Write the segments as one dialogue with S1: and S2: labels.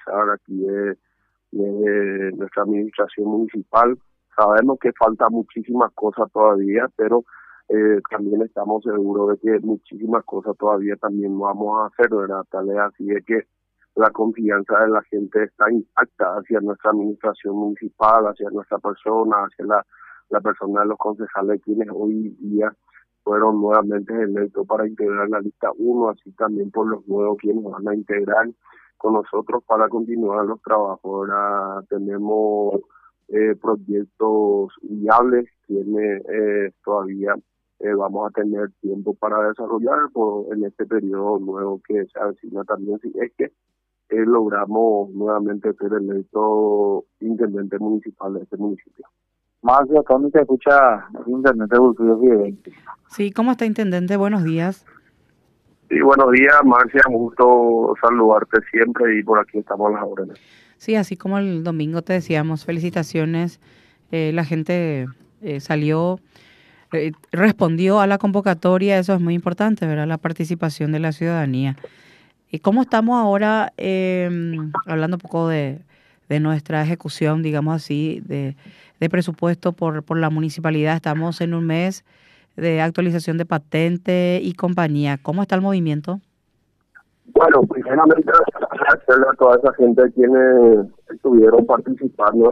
S1: realizar aquí de nuestra administración municipal. Sabemos que falta muchísimas cosas todavía, pero también estamos seguros de que muchísimas cosas todavía también vamos a hacer, ¿verdad? Tal es así de que la confianza de la gente está intacta hacia nuestra administración municipal, hacia nuestra persona, hacia la persona de los concejales, quienes hoy día fueron nuevamente electos para integrar la lista 1, así también por los nuevos quienes van a integrar con nosotros para continuar los trabajos. Ahora tenemos proyectos viables, quienes todavía vamos a tener tiempo para desarrollar en este periodo nuevo que se avecina también, si es que logramos nuevamente ser electo intendente municipal de este municipio.
S2: Marcia, ¿cómo te escucha Internet de Bultuyo Vidente?
S3: Sí, ¿cómo está, intendente? Buenos días.
S1: Sí, buenos días, Marcia, un gusto saludarte siempre y por aquí estamos a las órdenes.
S3: Sí, así como el domingo te decíamos, felicitaciones. La gente salió, respondió a la convocatoria, eso es muy importante, ¿verdad? La participación de la ciudadanía. ¿Y cómo estamos ahora, hablando un poco de nuestra ejecución, digamos así, de presupuesto por la municipalidad? Estamos en un mes de actualización de patente y compañía. ¿Cómo está el movimiento?
S1: Bueno, primeramente agradecerle a toda esa gente quienes estuvieron participando.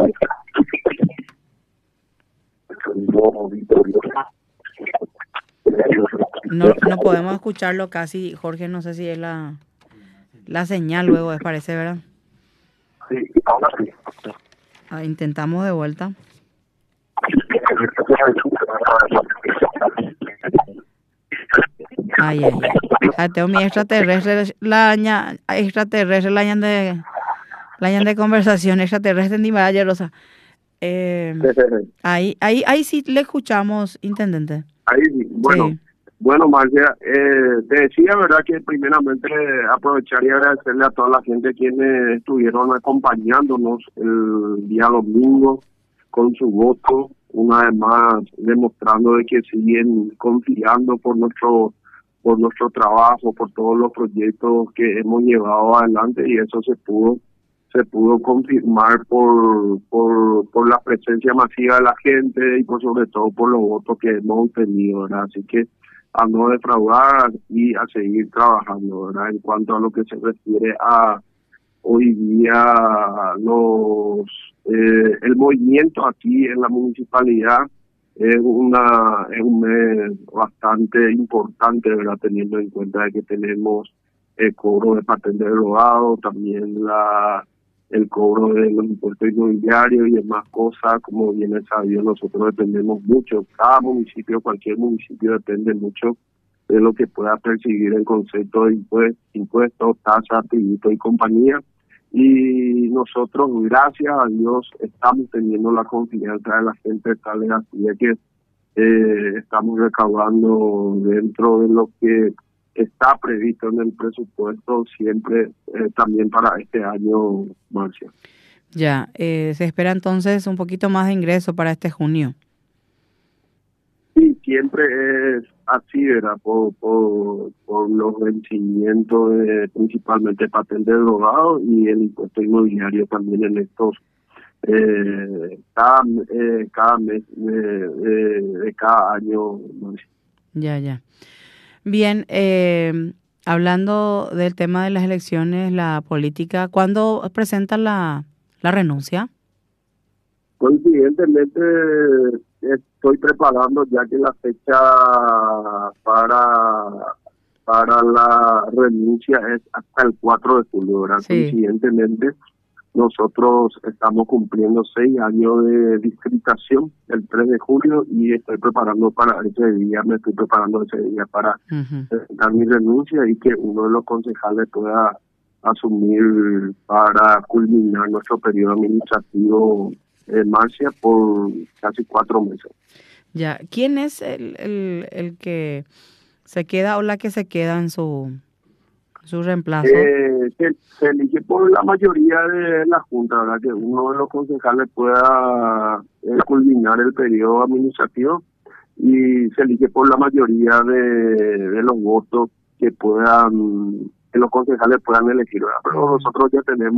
S3: No podemos escucharlo casi, Jorge, no sé si es la señal luego, parece, ¿verdad?
S1: Sí, ahora sí.
S3: Intentamos de vuelta. Ay. Tengo mi extraterrestre, la de conversación extraterrestre en Dimaya, Rosa. Ahí sí le escuchamos, intendente.
S1: Ahí sí, bueno.
S3: Sí.
S1: Bueno, Marcia, te decía, ¿verdad?, que primeramente aprovechar y agradecerle a toda la gente quienes estuvieron acompañándonos el día domingo con su voto, una vez más demostrando de que siguen confiando por nuestro trabajo, por todos los proyectos que hemos llevado adelante, y eso se pudo confirmar por la presencia masiva de la gente y por sobre todo por los votos que hemos obtenido, ¿verdad? Así que a no defraudar y a seguir trabajando, ¿verdad? En cuanto a lo que se refiere a hoy día el movimiento aquí en la municipalidad, es un mes bastante importante, ¿verdad? Teniendo en cuenta de que tenemos el cobro de patente de drogado, también el cobro de los impuestos inmobiliarios y demás cosas. Como bien es sabido, nosotros dependemos mucho, cada municipio, cualquier municipio depende mucho de lo que pueda percibir el concepto de impuestos, tasas, tributos y compañía. Y nosotros, gracias a Dios, estamos teniendo la confianza de la gente, tal vez así de que estamos recaudando dentro de lo que está previsto en el presupuesto, siempre también para este año, Marcia.
S3: Ya, se espera entonces un poquito más de ingreso para este junio.
S1: Sí, siempre es así, ¿verdad? Por los vencimientos principalmente patente de drogado y el impuesto inmobiliario también en estos cada mes de cada año.
S3: Ya. Bien, hablando del tema de las elecciones, la política, ¿cuándo presentan la renuncia?
S1: Coincidentemente estoy preparando ya que la fecha para la renuncia es hasta el 4 de julio, ¿verdad? Sí. Coincidentemente nosotros estamos cumpliendo 6 años de distritación el 3 de julio y me estoy preparando ese día para presentar mi renuncia y que uno de los concejales pueda asumir para culminar nuestro periodo administrativo Marcia por casi 4 meses.
S3: Ya, ¿quién es el que se queda o la que se queda en su reemplazo?
S1: Se elige por la mayoría de la Junta, ¿verdad? Que uno de los concejales pueda culminar el periodo administrativo y se elige por la mayoría de los votos que los concejales puedan elegir, ¿verdad? Pero nosotros ya tenemos